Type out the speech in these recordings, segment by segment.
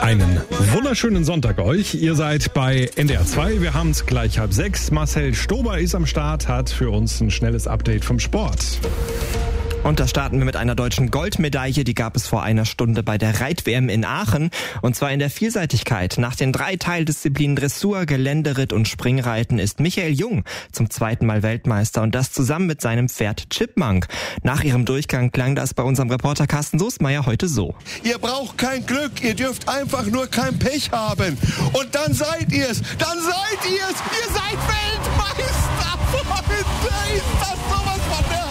Einen wunderschönen Sonntag euch. Ihr seid bei NDR 2. Wir haben es gleich 5:30. Marcel Stober ist am Start, hat für uns ein schnelles Update vom Sport. Und da starten wir mit einer deutschen Goldmedaille, die gab es vor einer Stunde bei der Reit-WM in Aachen. Und zwar in der Vielseitigkeit. Nach den 3 Teildisziplinen Dressur, Geländeritt und Springreiten ist Michael Jung zum 2. Mal Weltmeister und das zusammen mit seinem Pferd Chipmunk. Nach ihrem Durchgang klang das bei unserem Reporter Carsten Soßmeier heute so. Ihr braucht kein Glück, ihr dürft einfach nur kein Pech haben. Und dann seid ihr's, ihr seid Weltmeister! Ist das sowas von der...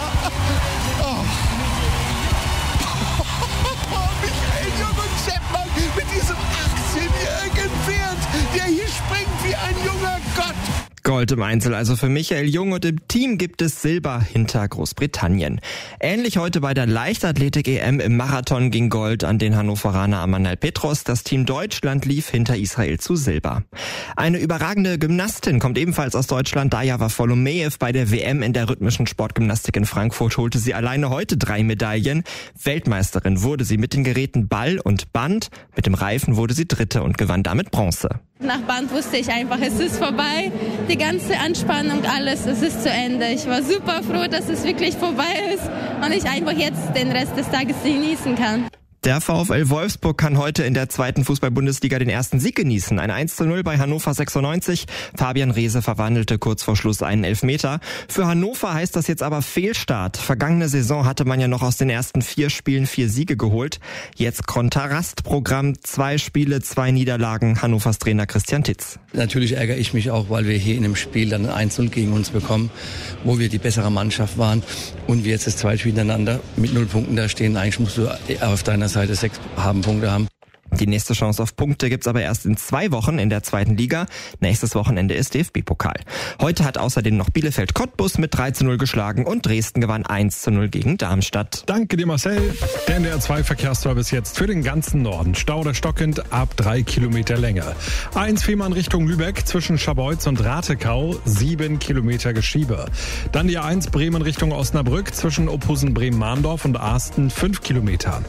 Michael Jung und Chipmunk mit diesem 18-jährigen Pferd, der hier springt wie ein junger Gott. Gold im Einzel also für Michael Jung und im Team gibt es Silber hinter Großbritannien. Ähnlich heute bei der Leichtathletik-EM im Marathon ging Gold an den Hannoveraner Amanal Petros. Das Team Deutschland lief hinter Israel zu Silber. Eine überragende Gymnastin kommt ebenfalls aus Deutschland. Daja Wafolomejew bei der WM in der rhythmischen Sportgymnastik in Frankfurt holte sie alleine heute 3 Medaillen. Weltmeisterin wurde sie mit den Geräten Ball und Band. Mit dem Reifen wurde sie Dritte und gewann damit Bronze. Nach Band wusste ich einfach, es ist vorbei. Die ganze Anspannung, alles, es ist zu Ende. Ich war super froh, dass es wirklich vorbei ist und ich einfach jetzt den Rest des Tages genießen kann. Der VfL Wolfsburg kann heute in der 2. Fußball-Bundesliga den ersten Sieg genießen. Ein 1:0 bei Hannover 96. Fabian Reese verwandelte kurz vor Schluss einen Elfmeter. Für Hannover heißt das jetzt aber Fehlstart. Vergangene Saison hatte man ja noch aus den ersten 4 Spielen 4 Siege geholt. Jetzt Kontrastprogramm, 2 Spiele, 2 Niederlagen. Hannovers Trainer Christian Titz. Natürlich ärgere ich mich auch, weil wir hier in einem Spiel dann ein 1:0 gegen uns bekommen, wo wir die bessere Mannschaft waren und wir jetzt das 2 Spiel hintereinander mit 0 Punkten da stehen. Eigentlich musst du auf deiner Seite 6 Punkte haben. Die nächste Chance auf Punkte gibt's aber erst in 2 Wochen in der 2. Liga. Nächstes Wochenende ist DFB-Pokal. Heute hat außerdem noch Bielefeld Cottbus mit 3:0 geschlagen und Dresden gewann 1:0 gegen Darmstadt. Danke dir, Marcel. Der NDR 2 Verkehrsservice jetzt für den ganzen Norden. Stau oder stockend ab 3 Kilometer Länge. A1 Fehmarn Richtung Lübeck zwischen Scharbeutz und Ratekau 7 Kilometer Geschiebe. Dann die A1 Bremen Richtung Osnabrück zwischen Ophusen Bremen-Mahndorf und Arsten 5 Kilometer.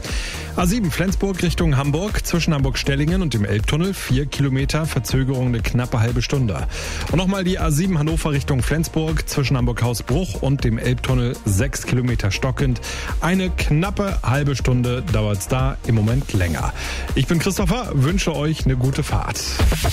A7 Flensburg Richtung Hamburg zwischen Hamburg-Stellingen und dem Elbtunnel 4 Kilometer, Verzögerung eine knappe halbe Stunde. Und nochmal die A7 Hannover Richtung Flensburg zwischen Hamburg-Hausbruch und dem Elbtunnel 6 Kilometer stockend. Eine knappe halbe Stunde dauert's da, im Moment länger. Ich bin Christopher, wünsche euch eine gute Fahrt.